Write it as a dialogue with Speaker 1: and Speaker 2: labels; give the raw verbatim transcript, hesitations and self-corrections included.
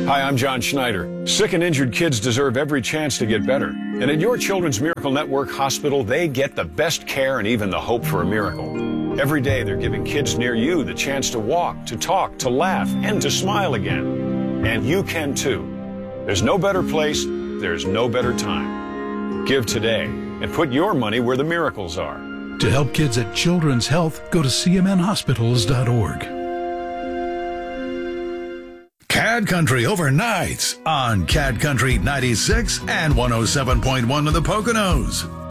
Speaker 1: Hi, I'm John Schneider. Sick and injured kids deserve every chance to get better. And at your Children's Miracle Network Hospital, they get the best care and even the hope for a miracle. Every day, they're giving kids near you the chance to walk, to talk, to laugh, and to smile again. And you can too. There's no better place, there's no better time. Give today and put your money where the miracles are.
Speaker 2: To help kids at Children's Health, go to c m n hospitals dot org.
Speaker 3: Cad Country overnights on Cad Country ninety-six and one oh seven point one of the Poconos.